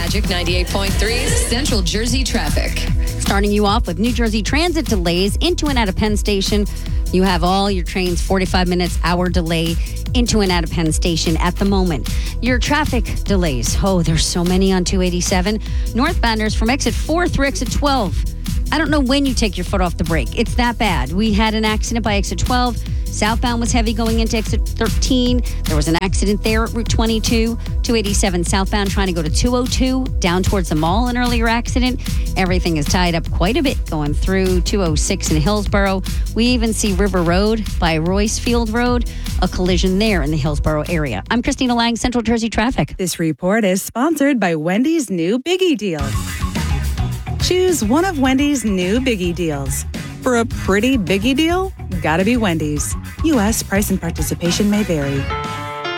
Magic 98.3 Central Jersey traffic. Starting you off with New Jersey Transit delays into and out of Penn Station. You have all your trains 45 minutes, hour delay into and out of Penn Station at the moment. Your traffic delays. Oh, there's so many on 287. Northbounders from exit 4 through exit 12. I don't know when you take your foot off the brake. It's that bad. We had an accident by exit 12. Southbound was heavy going into exit 13. There was an accident there at Route 22. 287 southbound trying to go to 202 down towards the mall, an earlier accident. Everything is tied up quite a bit going through 206 in Hillsborough. We even see River Road by Royce Field Road, a collision there in the Hillsborough area. I'm Christina Lang, Central Jersey Traffic. This report is sponsored by Wendy's new Biggie Deals. Choose one of Wendy's new Biggie Deals. For a pretty Biggie deal, gotta be Wendy's. U.S. price and participation may vary.